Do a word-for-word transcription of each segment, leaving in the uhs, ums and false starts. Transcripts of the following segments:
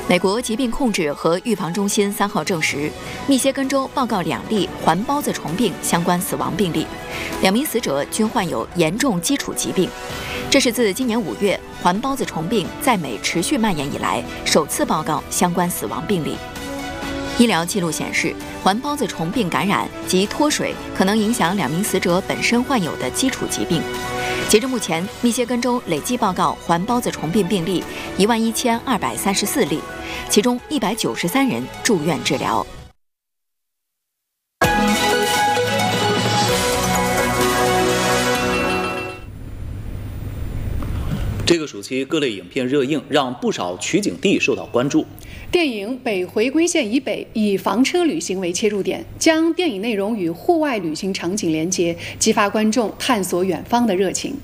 美国疾病控制和预防中心三号证实，密歇根州报告两例环孢子虫病相关死亡病例，两名死者均患有严重基础疾病。这是自今年五月环孢子虫病在美持续蔓延以来首次报告相关死亡病例。医疗记录显示，环孢子虫病感染及脱水可能影响两名死者本身患有的基础疾病。截至目前，密歇根州累计报告环孢子虫病病例一万一千二百三十四例，其中一百九十三人住院治疗。 这个暑期各类影片热映，让不少取景地受到关注。 电影《北回归线以北》以房车旅行为切入点，将电影内容与户外旅行场景连接，激发观众探索远方的热情。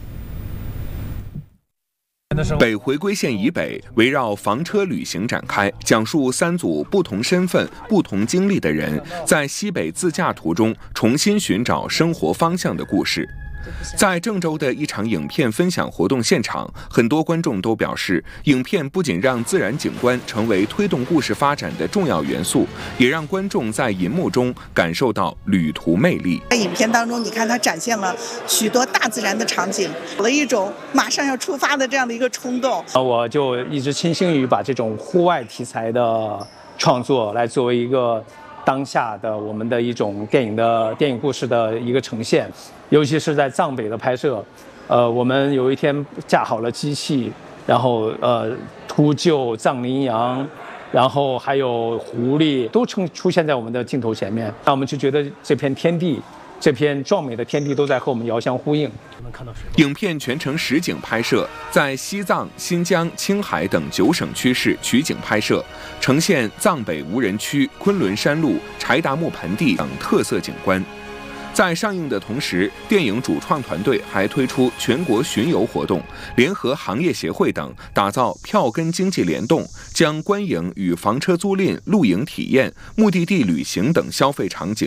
北回归线以北围绕房车旅行展开，讲述三组不同身份、不同经历的人在西北自驾途中重新寻找生活方向的故事。在郑州的一场影片分享活动现场，很多观众都表示，影片不仅让自然景观成为推动故事发展的重要元素，也让观众在银幕中感受到旅途魅力。 在影片当中，你看它展现了许多大自然的场景，有了一种马上要出发的这样的一个冲动。 我就一直倾心于把这种户外题材的创作来作为一个当下的我们的一种电影的电影故事的一个呈现，尤其是在藏北的拍摄，呃，我们有一天架好了机器，然后呃秃鹫、藏羚羊，然后还有狐狸都出出现在我们的镜头前面，那我们就觉得这片天地。这片壮美的天地都在和我们遥相呼应。 影片全程实景拍摄，在西藏、新疆、青海等九省区市取景拍摄，呈现藏北无人区、昆仑山路、柴达木盆地等特色景观。在上映的同时，电影主创团队还推出全国巡游活动，联合行业协会等，打造票根经济联动，将观影与房车租赁、露营体验、目的地旅行等消费场景